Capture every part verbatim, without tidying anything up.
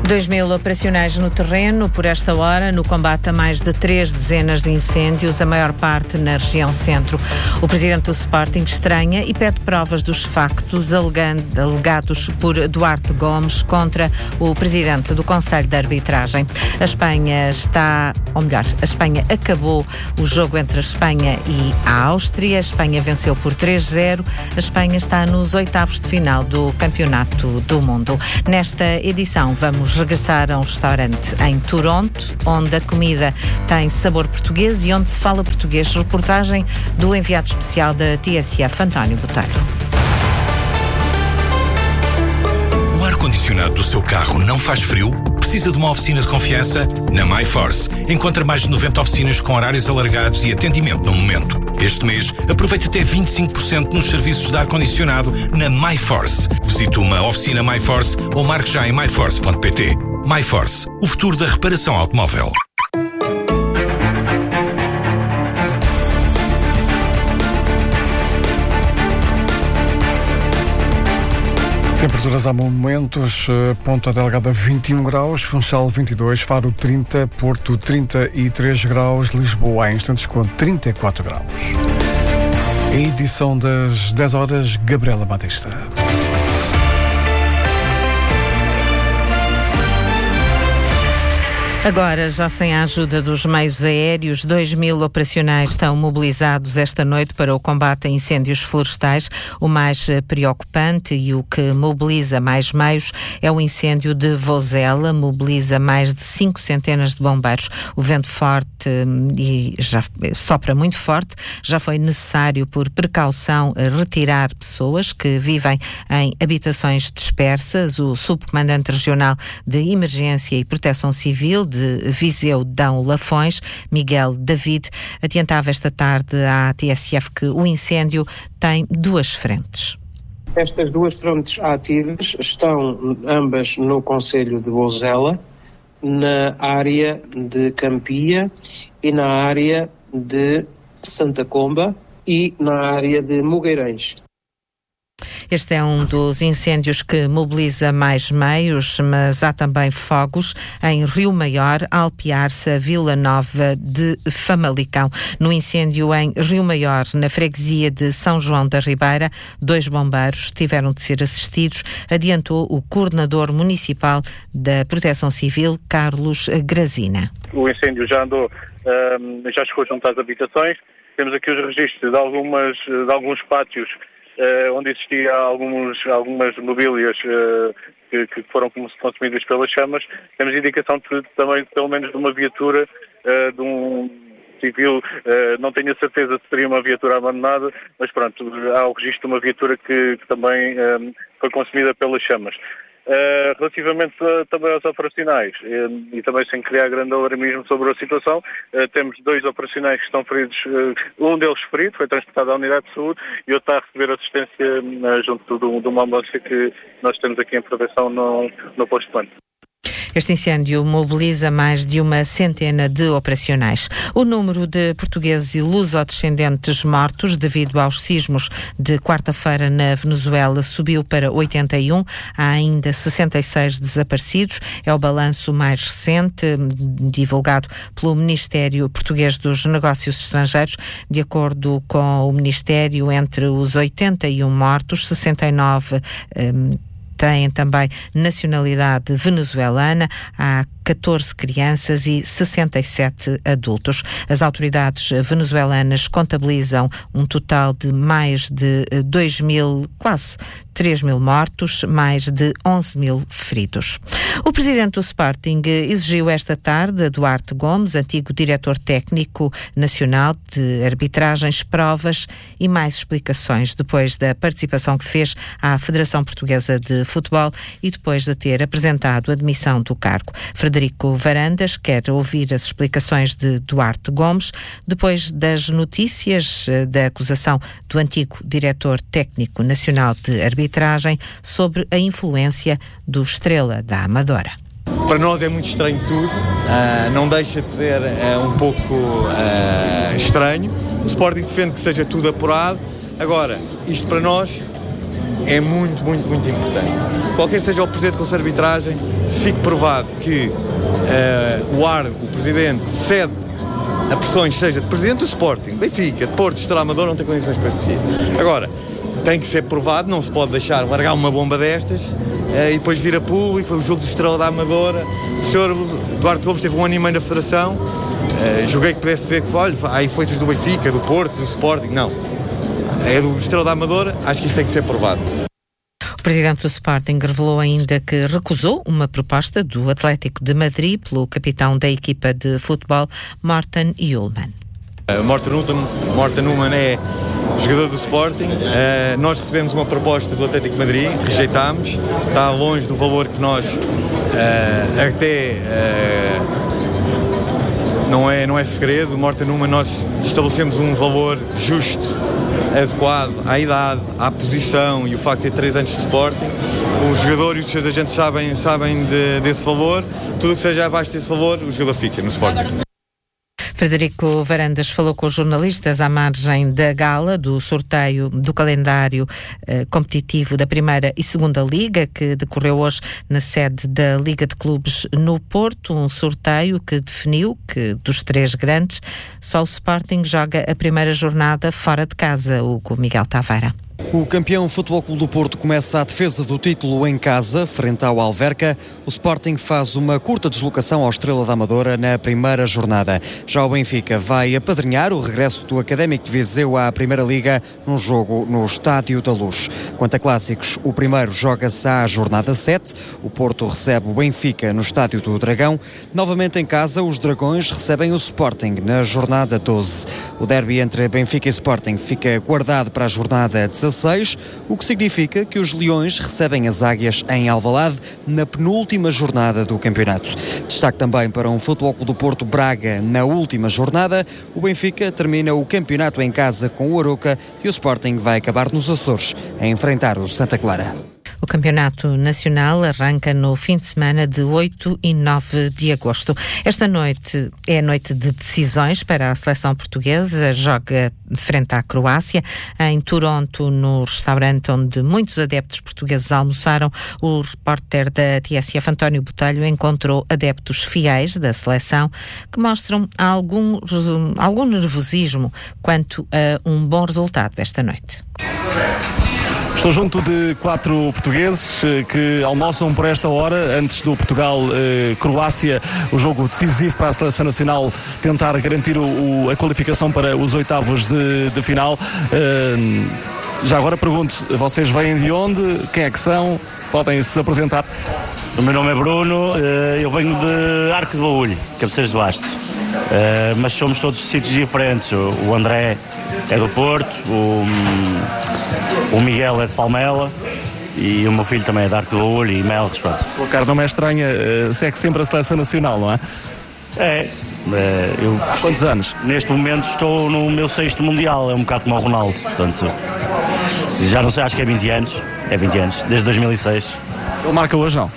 dois mil operacionais no terreno, por esta hora, no combate a mais de três dezenas de incêndios, a maior parte na região centro. O presidente do Sporting estranha e pede provas dos factos alegando, alegados por Duarte Gomes contra o presidente do Conselho de Arbitragem. A Espanha está, ou melhor, a Espanha acabou o jogo entre a Espanha e a Áustria. A Espanha venceu por três a zero. A Espanha está nos oitavos de final do Campeonato do Mundo. Nesta edição, vamos regressar a um restaurante em Toronto, onde a comida tem sabor português e onde se fala português. Reportagem do enviado especial da T S F, António Botelho. O ar-condicionado do seu carro não faz frio? Precisa de uma oficina de confiança? Na MyForce. Encontra mais de noventa oficinas com horários alargados e atendimento no momento. Este mês, aproveite até vinte e cinco por cento nos serviços de ar-condicionado na MyForce. Visite uma oficina MyForce ou marque já em my force ponto p t. MyForce, o futuro da reparação automóvel. Temperaturas há momentos, Ponta Delgada vinte e um graus, Funchal vinte e dois, Faro trinta, Porto trinta e três graus, Lisboa há instantes com trinta e quatro graus. A edição das dez horas, Gabriela Batista. Agora, já sem a ajuda dos meios aéreos, dois mil operacionais estão mobilizados esta noite para o combate a incêndios florestais. O mais preocupante e o que mobiliza mais meios é o incêndio de Vozela, mobiliza mais de cinco centenas de bombeiros. O vento forte e já sopra muito forte, já foi necessário, por precaução, retirar pessoas que vivem em habitações dispersas. O subcomandante regional de Emergência e Proteção Civil de Viseu, Dão Lafões, Miguel David, adiantava esta tarde à T S F que o incêndio tem duas frentes. Estas duas frentes ativas estão ambas no concelho de Vozela, na área de Campia e na área de Santa Comba e na área de Mogueirães. Este é um dos incêndios que mobiliza mais meios, mas há também fogos em Rio Maior, Alpiarça, Vila Nova de Famalicão. No incêndio em Rio Maior, na freguesia de São João da Ribeira, dois bombeiros tiveram de ser assistidos, adiantou o coordenador municipal da Proteção Civil, Carlos Grazina. O incêndio já andou, um, já chegou junto às habitações. Temos aqui os registros de, algumas, de alguns pátios Uh, onde existia alguns, algumas mobílias uh, que, que foram consumidas pelas chamas. Temos indicação de, também, pelo menos, de uma viatura, uh, de um civil. Uh, não tenho a certeza se seria uma viatura abandonada, mas pronto, há o registro de uma viatura que, que também um, foi consumida pelas chamas. Uh, relativamente uh, também aos operacionais, uh, e também sem criar grande alarmismo sobre a situação, uh, temos dois operacionais que estão feridos, uh, um deles ferido, foi transportado à unidade de saúde, e outro está a receber assistência uh, junto de, de uma ambulância que nós temos aqui em proteção no, no posto de plano. Este incêndio mobiliza mais de uma centena de operacionais. O número de portugueses e lusodescendentes mortos devido aos sismos de quarta-feira na Venezuela subiu para oitenta e um. Há ainda sessenta e seis desaparecidos. É o balanço mais recente, divulgado pelo Ministério Português dos Negócios Estrangeiros. De acordo com o Ministério, entre os oitenta e um mortos, sessenta e nove um, têm também nacionalidade venezuelana, há catorze crianças e sessenta e sete adultos. As autoridades venezuelanas contabilizam um total de mais de dois mil, quase três mil mortos, mais de onze mil feridos. O presidente do Sporting exigiu esta tarde a Duarte Gomes, antigo diretor técnico nacional de arbitragens, provas e mais explicações depois da participação que fez à Federação Portuguesa de Futebol e depois de ter apresentado a demissão do cargo. Frederico Varandas quer ouvir as explicações de Duarte Gomes depois das notícias da acusação do antigo diretor técnico nacional de arbitragem sobre a influência do Estrela da Amadora. Para nós é muito estranho tudo, uh, não deixa de ser uh, um pouco uh, estranho. O Sporting defende que seja tudo apurado. Agora, isto para nós é muito, muito, muito importante. Qualquer seja o presidente com essa arbitragem, se fique provado que uh, o árbitro, o presidente, cede a pressões, seja de presidente do Sporting, Benfica, de Porto, Estrela da Amadora, não tem condições para seguir. Agora, tem que ser provado, não se pode deixar largar uma bomba destas uh, e depois vir a público. Foi o jogo do Estrela da Amadora. O senhor Duarte Gomes teve um ano e meio na Federação. Uh, joguei que pudesse dizer que, olha, há influências do Benfica, do Porto, do Sporting. Não. É do Estrela da Amadora, acho que isto tem que ser provado. O presidente do Sporting revelou ainda que recusou uma proposta do Atlético de Madrid pelo capitão da equipa de futebol, Morten Ullmann. Uh, Morten Ullmann, Morten Ullmann é jogador do Sporting. Uh, nós recebemos uma proposta do Atlético de Madrid, rejeitámos. Está longe do valor que nós uh, até... Uh, Não é, não é segredo, Morten Ullmann, nós estabelecemos um valor justo, adequado à idade, à posição e o facto de ter três anos de Sporting. O jogador e os seus agentes sabem, sabem de, desse valor. Tudo que seja abaixo desse valor, o jogador fica no Sporting. Frederico Varandas falou com os jornalistas à margem da gala do sorteio do calendário eh, competitivo da Primeira e Segunda Liga, que decorreu hoje na sede da Liga de Clubes no Porto, um sorteio que definiu que dos três grandes, só o Sporting joga a primeira jornada fora de casa, o Miguel Taveira. O campeão Futebol Clube do Porto começa a defesa do título em casa, frente ao Alverca. O Sporting faz uma curta deslocação ao Estrela da Amadora na primeira jornada. Já o Benfica vai apadrinhar o regresso do Académico de Viseu à Primeira Liga num jogo no Estádio da Luz. Quanto a clássicos, o primeiro joga-se à jornada sete. O Porto recebe o Benfica no Estádio do Dragão. Novamente em casa, os Dragões recebem o Sporting na jornada doze. O derby entre Benfica e Sporting fica guardado para a jornada dezasseis, o que significa que os Leões recebem as Águias em Alvalade na penúltima jornada do campeonato. Destaque também para um Futebol Clube do Porto Braga na última jornada. O Benfica termina o campeonato em casa com o Arouca e o Sporting vai acabar nos Açores a enfrentar o Santa Clara. O Campeonato Nacional arranca no fim de semana de oito e nove de agosto. Esta noite é a noite de decisões para a seleção portuguesa. Joga frente à Croácia, em Toronto, no restaurante onde muitos adeptos portugueses almoçaram. O repórter da T S F, António Botelho, encontrou adeptos fiéis da seleção que mostram algum, algum nervosismo quanto a um bom resultado esta noite. Estou junto de quatro portugueses eh, que almoçam por esta hora, antes do Portugal-Croácia, eh, o jogo decisivo para a Seleção Nacional tentar garantir o, o, a qualificação para os oitavos de, de final. Eh, já agora pergunto, vocês vêm de onde? Quem é que são? Podem se apresentar. O meu nome é Bruno, eh, eu venho de Arco de Baúlho, Cabeceiras de Basto, eh, mas somos todos de sítios diferentes. O, o André é do Porto, o, o Miguel é de Palmela e o meu filho também é de Arco de Baúlho e Melres. Pronto. O cara não é estranha, segue sempre a Seleção Nacional, não é? É. é eu, Há quantos anos? Neste momento estou no meu sexto Mundial, é um bocado como o Ronaldo, portanto, já não sei, acho que é vinte anos, é vinte anos, desde dois mil e seis. Ele marca hoje, não?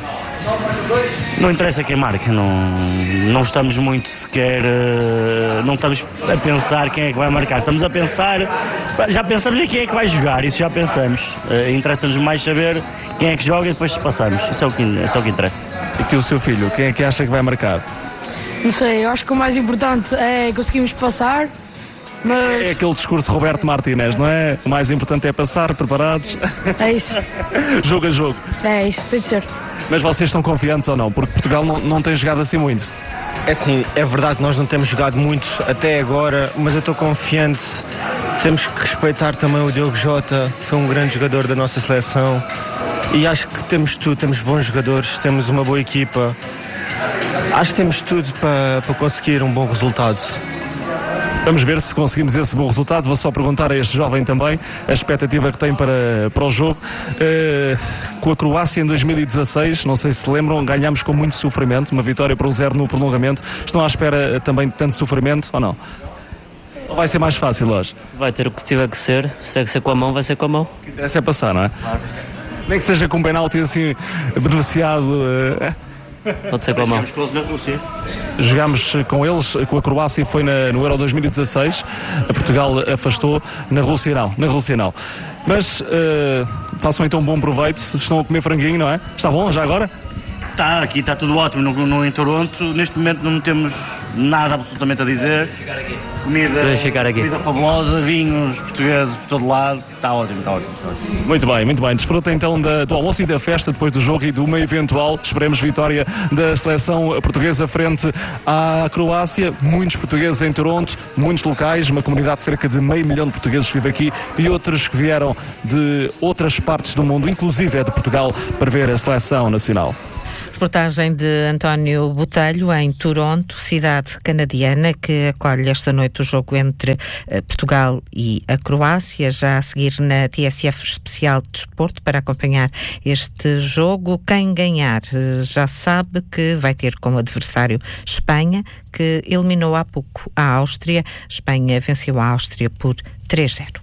Não interessa quem marca, não, não estamos muito sequer, não estamos a pensar quem é que vai marcar, estamos a pensar, já pensamos em quem é que vai jogar, isso já pensamos, interessa-nos mais saber quem é que joga e depois passamos, isso é o que, isso é o que interessa. E que o seu filho, quem é que acha que vai marcar? Não sei, eu acho que o mais importante é conseguirmos passar. Mas... É aquele discurso Roberto Martínez, não é? O mais importante é passar, preparados. É isso. Jogo a jogo. É isso, tem de ser. Mas vocês estão confiantes ou não? Porque Portugal não, não tem jogado assim muito. É assim, é verdade que nós não temos jogado muito até agora, mas eu estou confiante. Temos que respeitar também o Diogo Jota, que foi um grande jogador da nossa seleção. E acho que temos tudo, temos bons jogadores, temos uma boa equipa. Acho que temos tudo para, para conseguir um bom resultado. Vamos ver se conseguimos esse bom resultado. Vou só perguntar a este jovem também a expectativa que tem para, para o jogo. Uh, com a Croácia em dois mil e dezasseis, não sei se se lembram, ganhámos com muito sofrimento, uma vitória por um zero no prolongamento. Estão à espera também de tanto sofrimento ou não? Ou vai ser mais fácil hoje? Vai ter o que tiver que ser. Se é que ser com a mão, vai ser com a mão. O que interessa é passar, não é? Claro. Nem que seja com um penalti assim beneficiado. Uh, Pode ser com a mão. Jogámos com eles, com a Croácia, foi na, no Euro dois mil e dezasseis. A Portugal afastou, na Rússia não, na Rússia não. Mas uh, façam então um bom proveito. Estão a comer franguinho, não é? Está bom já agora? Está, aqui está tudo ótimo no, no, em Toronto. Neste momento não temos nada absolutamente a dizer. Comida, ficar aqui. comida fabulosa, vinhos portugueses por todo lado. Está ótimo, está ótimo, está ótimo. Muito bem, muito bem. Desfruta então da, do almoço e da festa depois do jogo e de uma eventual, esperemos, vitória da seleção portuguesa frente à Croácia. Muitos portugueses em Toronto, muitos locais, uma comunidade de cerca de meio milhão de portugueses vive aqui e outros que vieram de outras partes do mundo, inclusive é de Portugal, para ver a seleção nacional. Reportagem de António Botelho em Toronto, cidade canadiana, que acolhe esta noite o jogo entre uh, Portugal e a Croácia. Já a seguir na T S F especial de desporto para acompanhar este jogo. Quem ganhar uh, já sabe que vai ter como adversário Espanha, que eliminou há pouco a Áustria. Espanha venceu a Áustria por três a zero.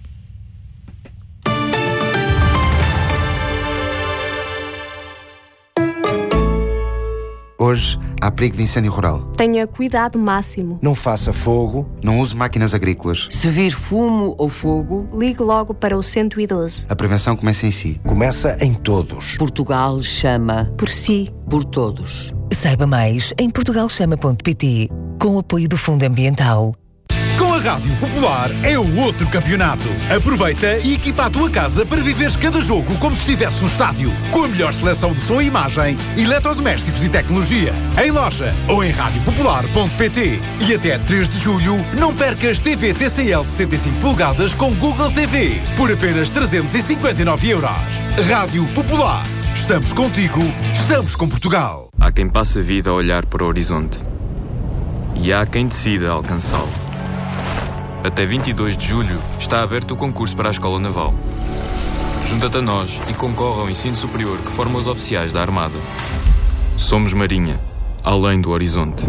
Hoje há perigo de incêndio rural. Tenha cuidado máximo. Não faça fogo, não use máquinas agrícolas. Se vir fumo ou fogo, ligue logo para o cento e doze. A prevenção começa em si. Começa em todos. Portugal chama por si, por todos. Saiba mais em portugal chama ponto pt, com o apoio do Fundo Ambiental. Com a Rádio Popular é o outro campeonato. Aproveita e equipa a tua casa para viveres cada jogo como se estivesse no estádio. Com a melhor seleção de som e imagem, eletrodomésticos e tecnologia. Em loja ou em rádio popular ponto pt. E até três de julho, não percas T V T C L de sessenta e cinco polegadas com Google T V por apenas trezentos e cinquenta e nove euros. Rádio Popular. Estamos contigo, estamos com Portugal. Há quem passe a vida a olhar para o horizonte. E há quem decida alcançá-lo. Até vinte e dois de julho está aberto o concurso para a Escola Naval. Junta-te a nós e concorre ao ensino superior que forma os oficiais da Armada. Somos Marinha, além do horizonte.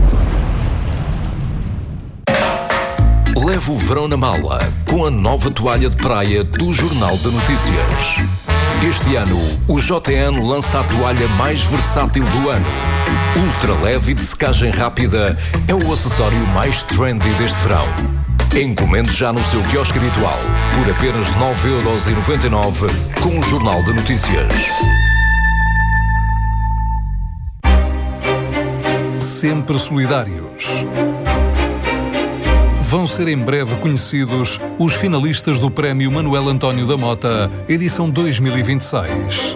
Leve o verão na mala com a nova toalha de praia do Jornal de Notícias. Este ano, o J N lança a toalha mais versátil do ano. Ultra leve e de secagem rápida é o acessório mais trendy deste verão. Encomende já no seu quiosque habitual por apenas nove euros e noventa e nove com o Jornal de Notícias. Sempre solidários. Vão ser em breve conhecidos os finalistas do Prémio Manuel António da Mota, edição dois mil e vinte e seis.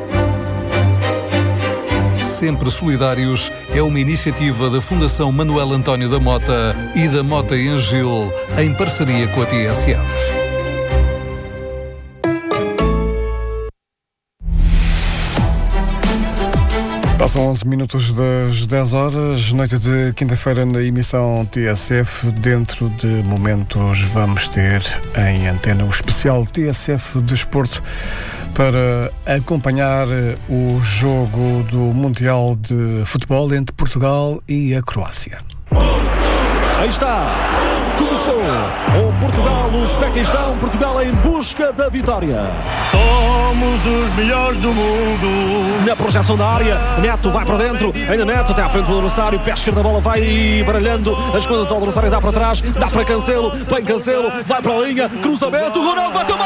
Sempre Solidários é uma iniciativa da Fundação Manuel António da Mota e da Mota e Angil, em parceria com a T S F. Passam onze minutos das dez horas, noite de quinta-feira na emissão T S F. Dentro de momentos vamos ter em antena o especial T S F Desporto para acompanhar o jogo do Mundial de Futebol entre Portugal e a Croácia. Aí está, começou o Portugal, o Uzbequistão, Portugal em busca da vitória. Somos os melhores do mundo. Na projeção da área, Neto vai para dentro, ainda Neto até à frente do adversário, pé esquerdo da bola vai baralhando, as coisas ao adversário, dá para trás, dá para Cancelo, vem Cancelo, vai para a linha, cruzamento, Ronaldo bateu.